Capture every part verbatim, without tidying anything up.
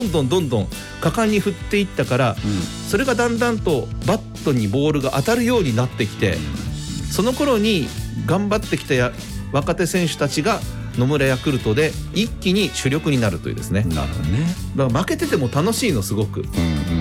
どんどんどんどん果敢に振っていったから、うん、それがだんだんとバットにボールが当たるようになってきて、うん、その頃に頑張ってきたや若手選手たちが野村ヤクルトで一気に主力になるというですね。 なるほどね。 だから負けてても楽しいのすごく、うんうん、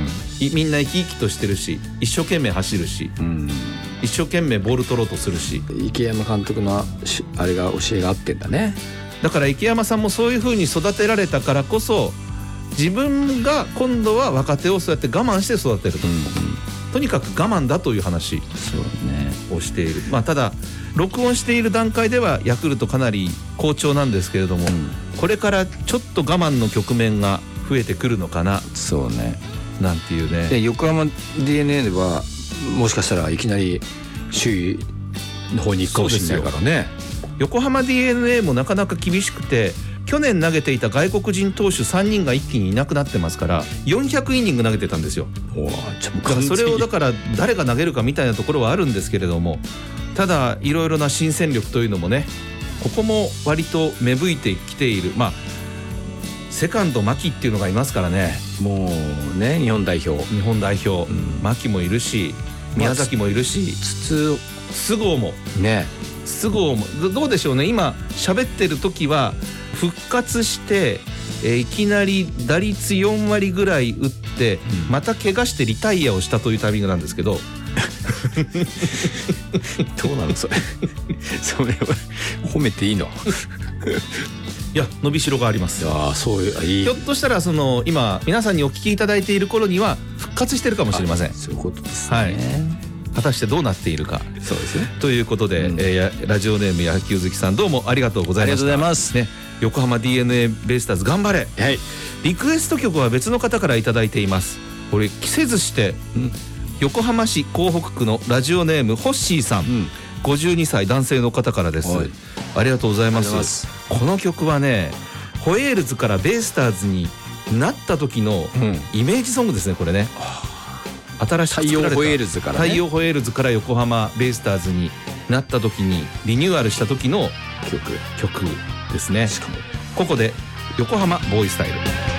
みんな生き生きとしてるし一生懸命走るし、うん、一生懸命ボール取ろうとするし、 池山監督のあれが教えがあってんだね。 だから池山さんもそういう風に育てられたからこそ自分が今度は若手をそうやって我慢して育てると、うんうん、とにかく我慢だという話をしている、まあ、ただ録音している段階ではヤクルトかなり好調なんですけれども、うん、これからちょっと我慢の局面が増えてくるのかな。 そうね。 なんていうね。 で横浜 ディーエヌエー ではもしかしたらいきなり首位の方に行くかもしれないからね。 横浜 ディーエヌエー もなかなか厳しくて、去年投げていた外国人投手さんにんが一気にいなくなってますからよんひゃくイニング投げてたんですよ。 おだからそれをだから誰が投げるかみたいなところはあるんですけれども、ただいろいろな新戦力というのもね、ここも割と芽吹いてきている。まあセカンド牧っていうのがいますからね。 もうね、日本代表日本代表、うん、牧もいるし宮崎もいるし、 筒菅生もね、菅生もどうでしょうね。今喋ってる時は復活して、えー、いきなり打率よんわりぐらい打って、うん、また怪我してリタイアをしたというタイミングなんですけどどうなのそれそれは褒めていいのいや伸びしろがあります。 いやそういういい。 ひょっとしたらその今皆さんにお聞きいただいている頃には復活してるかもしれません。 そういうことですね、 はい、果たしてどうなっているか。 そうですね。 ということで、うんえー、ラジオネーム野球好きさんどうもありがとうございました。 ありがとうございます、 ね、横浜 ディーエヌエー ベイスターズ頑張れ、はい、リクエスト曲は別の方からいただいています。これ着せずして、うん、横浜市港北区のラジオネームホッシーさん、うん、ごじゅうにさい男性の方からです。ありがとうございます。ますこの曲はねホエールズからベイスターズになった時のイメージソングですねこれね、うん、新しく作られた太陽ホエールズから、ね、太陽ホエールズから横浜ベイスターズになった時にリニューアルした時の曲曲ですね。しかもここで横浜ボーイスタイル。